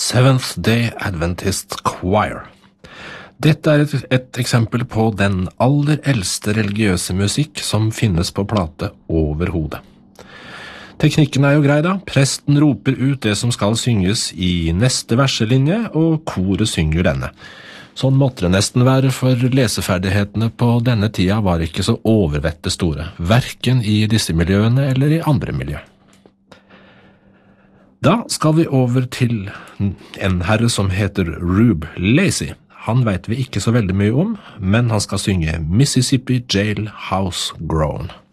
Seventh-day Adventist Choir. Dette er et eksempel på den aller eldste religiøse musikk som finnes på plate overhodet. Teknikken er jo grei da. Presten roper ut det som skal synges i neste verselinje, og koret synger denne. Sånn måtte det nesten være, for leseferdighetene på denne tida var ikke så overvette store, hverken i disse miljøene eller i andre miljø. Da skal vi over til en herre som heter Rube Lacy. Han vet vi ikke så veldig mye om, men han skal synge Mississippi Jailhouse Groan.